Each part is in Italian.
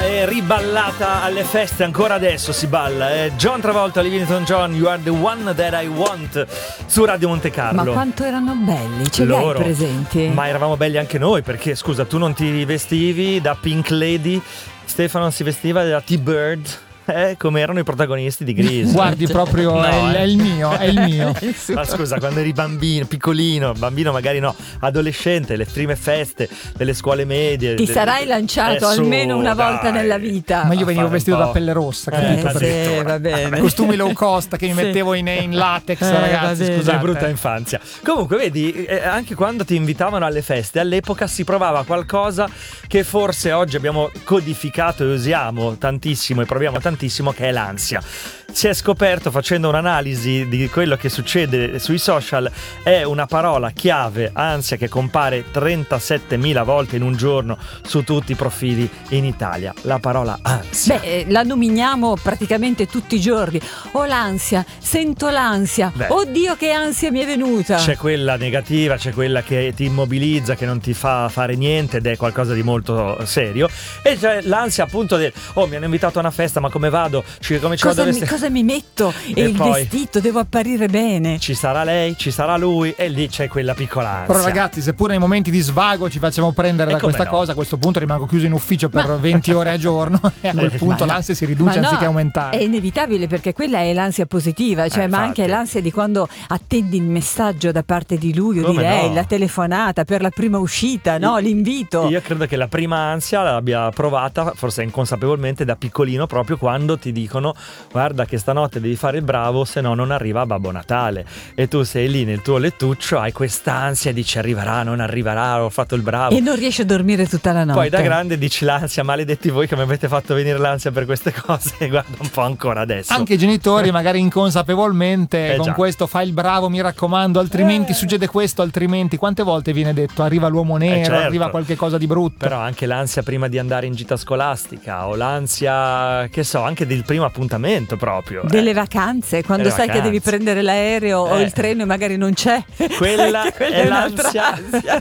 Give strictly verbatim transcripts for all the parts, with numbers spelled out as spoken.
e riballata alle feste, ancora adesso si balla. Eh. John Travolta, Olivia Newton-John, You Are the One That I Want su Radio Monte Carlo. Ma quanto erano belli, ce li hai presenti? Ma eravamo belli anche noi, perché scusa, tu non ti vestivi da Pink Lady, Stefano si vestiva da T-Bird. Eh, come erano i protagonisti di Grease. Guardi, proprio no, è, eh. è il mio, è il mio. Ma scusa, quando eri bambino, piccolino, bambino magari no, adolescente, le prime feste delle scuole medie. Ti de- sarai lanciato eh, almeno su, una dai. volta nella vita. Ma io venivo vestito da pelle rossa, capito? Eh, sì, va bene. Costumi low cost che mi sì. mettevo in, in latex, eh, ragazzi, scusate. Che brutta infanzia. Comunque, vedi, eh, anche quando ti invitavano alle feste, all'epoca si provava qualcosa che forse oggi abbiamo codificato e usiamo tantissimo e proviamo tantissimo, che è l'ansia. Si è scoperto, facendo un'analisi di quello che succede sui social, è una parola chiave, ansia, che compare trentasettemila volte in un giorno su tutti i profili in Italia. La parola ansia. Beh, la nominiamo praticamente tutti i giorni. Ho l'ansia, sento l'ansia. Beh, oddio che ansia mi è venuta. C'è quella negativa, c'è quella che ti immobilizza, che non ti fa fare niente ed è qualcosa di molto serio, e c'è l'ansia appunto del oh, mi hanno invitato a una festa, ma come vado? Ci, come ci cosa, vado mi, cosa mi metto? E, e il poi, vestito, devo apparire bene. Ci sarà lei, ci sarà lui, e lì c'è quella piccola ansia. Però ragazzi, seppure nei momenti di svago ci facciamo prendere e da questa no. cosa, a questo punto rimango chiuso in ufficio per ma... venti ore a giorno e a quel eh, punto l'ansia si riduce anziché no, aumentare. È inevitabile, perché quella è l'ansia positiva, cioè, eh, ma anche l'ansia di quando attendi il messaggio da parte di lui o come di lei, no? La telefonata per la prima uscita, no? L'invito. Io credo che la prima ansia l'abbia provata, forse inconsapevolmente, da piccolino, proprio quando ti dicono guarda che stanotte devi fare il bravo, se no non arriva Babbo Natale, e tu sei lì nel tuo lettuccio, hai quest'ansia, dici arriverà, non arriverà, ho fatto il bravo e non riesci a dormire tutta la notte. Poi da grande dici l'ansia, maledetti voi che mi avete fatto venire l'ansia per queste cose, e guarda un po' ancora adesso. Anche i genitori magari inconsapevolmente eh, con già. questo fai il bravo, mi raccomando, altrimenti eh. succede questo, altrimenti quante volte viene detto arriva l'uomo nero, eh certo. arriva qualche cosa di brutto. Però anche l'ansia prima di andare in gita scolastica, o l'ansia, che so, anche del primo appuntamento proprio. Delle eh. vacanze, quando Delle sai vacanze. che devi prendere l'aereo eh. o il treno e magari non c'è. Quella, quella è, è l'ansia. Ansia.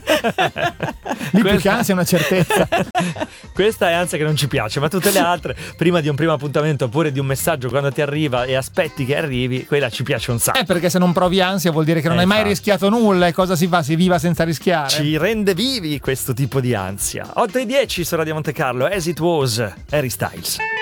Lì più che ansia è una certezza. Questa è ansia che non ci piace, ma tutte le altre, prima di un primo appuntamento oppure di un messaggio quando ti arriva e aspetti che arrivi, quella ci piace un sacco. Eh, perché se non provi ansia vuol dire che non eh, hai mai rischiato nulla, e cosa si fa? Si viva senza rischiare. Ci rende vivi questo tipo di ansia. otto e dieci su Radio Monte Carlo, As It Was, Harry Styles.